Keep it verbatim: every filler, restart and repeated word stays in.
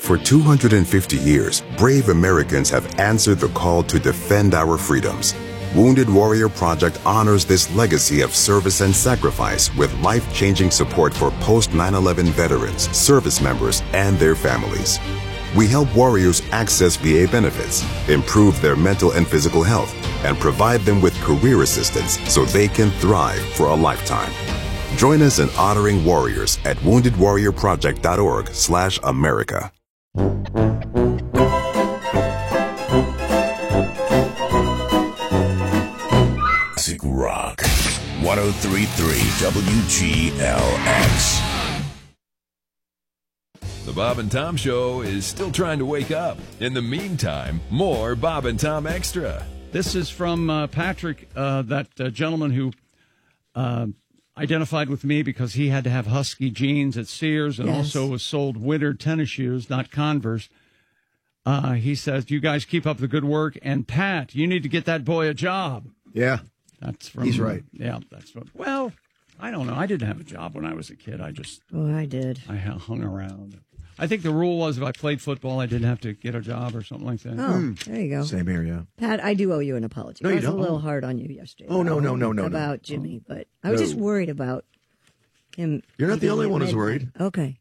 For two hundred fifty years, brave Americans have answered the call to defend our freedoms. Wounded Warrior Project honors this legacy of service and sacrifice with life-changing support for post nine eleven veterans, service members, and their families. We help warriors access V A benefits, improve their mental and physical health, and provide them with career assistance so they can thrive for a lifetime. Join us in honoring warriors at wounded warrior project dot org slash America. Classic Rock, one oh three point three W G L X. The Bob and Tom Show is still trying to wake up. In the meantime, more Bob and Tom Extra. This is from uh, Patrick, uh, that uh, gentleman who uh, identified with me because he had to have Husky jeans at Sears and yes. also was sold winter tennis shoes, not Converse. Uh, he says, you guys keep up the good work. And, Pat, you need to get that boy a job. Yeah. That's from, He's right. Yeah, that's what. Well, I don't know. I didn't have a job when I was a kid. I just. Oh, I did. I hung around. I think the rule was if I played football, I didn't have to get a job or something like that. Oh, mm. there you go. Same here, yeah. Pat, I do owe you an apology. No, I you was don't. a little hard on you yesterday. Oh, no, no, no, no. About no. Jimmy, but I was no. just worried about him. You're not the only one who's worried. Okay.